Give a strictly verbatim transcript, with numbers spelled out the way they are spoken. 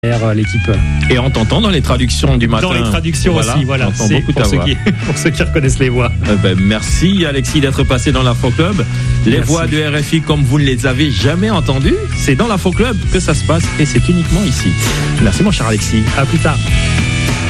L'équipe. Et on t'entend dans les traductions du matin. Dans les traductions voilà, aussi, voilà. C'est beaucoup pour, ceux qui, pour ceux qui reconnaissent les voix. Euh ben, merci Alexis d'être passé dans l'Afro Club. Les merci. Voix de R F I comme vous ne les avez jamais entendues, c'est dans l'Afro Club que ça se passe et c'est uniquement ici. Merci mon cher Alexis. À plus tard.